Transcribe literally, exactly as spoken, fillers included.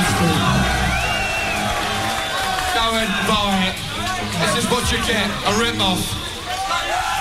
Go and buy it. This is what you get, a rip-off.